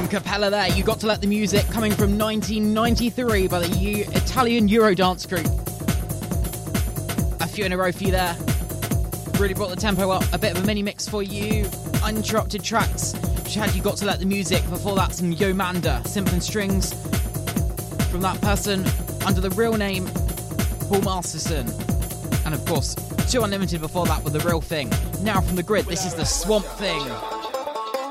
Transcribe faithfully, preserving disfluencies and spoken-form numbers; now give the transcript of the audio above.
Capella there, You Got to Let the Music, coming from nineteen ninety-three by the U- Italian Eurodance group. A few in a row for you there. Really brought the tempo up. A bit of a mini mix for you. Uninterrupted tracks. Which had You Got to Let the Music. Before that, some Yomanda, Simple and Strings. From that person, under the real name, Paul Masterson. And of course, Two Unlimited before that with The Real Thing. Now from the grid, this is The Swamp Thing.